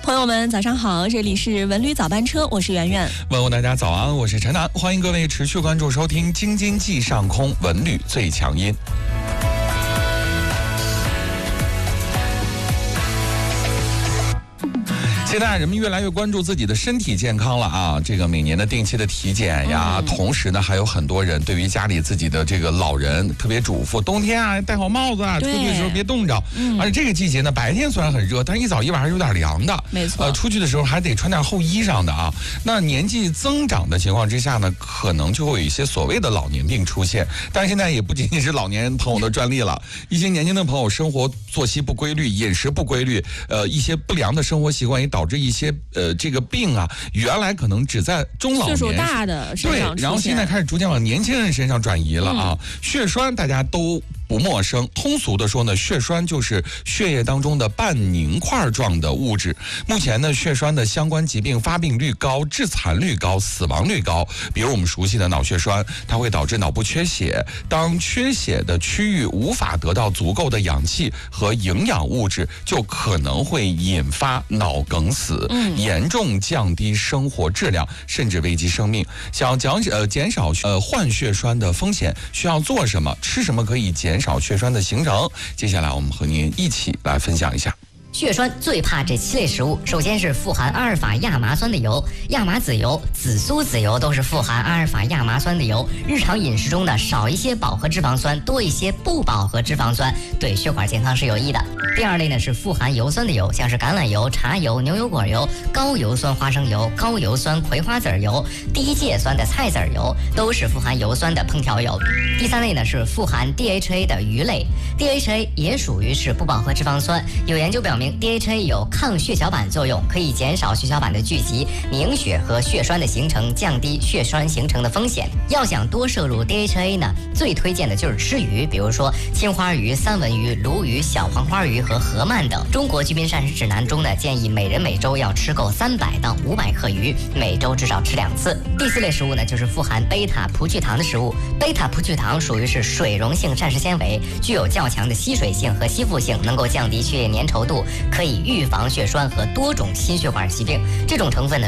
朋友们早上好，这里是文旅早班车，我是圆圆。 问候大家早安，我是陈楠，欢迎各位持续关注收听京津冀上空文旅最强音。现在人们越来越关注自己的身体健康了啊，这个每年的定期的体检呀，同时呢还有很多人对于家里自己的这个老人特别嘱咐，冬天啊戴好帽子啊，出去的时候别冻着。而且这个季节呢，白天虽然很热，但是一早一晚还是有点凉的。 没错， 出去的时候还得穿点厚衣裳的啊。那年纪增长的情况之下呢，可能就会有一些所谓的老年病出现。但是现在也不仅仅是老年人朋友的专利了，一些年轻的朋友生活作息不规律，饮食不规律，一些不良的生活习惯也导致一些这个病啊，原来可能只在中老年岁数大的身上出现， 对，然后现在开始逐渐往年轻人身上转移了啊。血栓大家都不陌生，通俗的说呢，血栓就是血液当中的半凝块状的物质。目前呢，血栓的相关疾病发病率高、致残率高、死亡率高。比如我们熟悉的脑血栓，它会导致脑部缺血。当缺血的区域无法得到足够的氧气和营养物质，就可能会引发脑梗死，严重降低生活质量，甚至危及生命。想减少患血栓的风险，需要做什么？吃什么可以减少血栓的形成？接下来我们和您一起来分享一下。 血栓最怕这7类食物，首先是富含阿尔法亚麻酸的油，亚麻籽油、紫苏籽油都是富含阿尔法亚麻酸的油。日常饮食中呢，少一些饱和脂肪酸，多一些不饱和脂肪酸，对血管健康是有益的。第二类呢是富含油酸的油，像是橄榄油、茶油、牛油果油、高油酸花生油、高油酸葵花籽油、低芥酸的菜籽油，都是富含油酸的烹调油。第三类呢是富含 DHA 的鱼类 ，DHA 也属于是不饱和脂肪酸。有研究表明，DHA 有抗血小板作用，可以减少血小板的聚集、凝血和血栓的形成，降低血栓形成的风险。要想多摄入 DHA 呢，最推荐的就是吃鱼，比如说青花鱼、三文鱼、鲈鱼、小黄花鱼和河鳗等。中国居民膳食指南中呢，建议每人每周要吃够300到500克鱼，每周至少吃2次。第4类食物呢，就是富含贝塔葡聚糖的食物。贝塔葡聚糖属于是水溶性膳食纤维，具有较强的吸水性和吸附性，能够降低血液粘稠度，可以预防血栓和多种心血管疾病。这种成分呢，